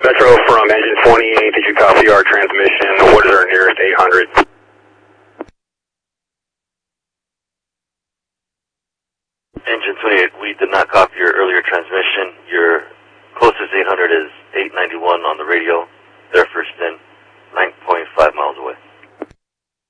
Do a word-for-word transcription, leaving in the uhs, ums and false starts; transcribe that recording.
Metro from engine twenty-eight, did you copy our transmission? What is our nearest eight hundred? Engine twenty-eight, we did not copy your earlier transmission. Your closest eight hundred is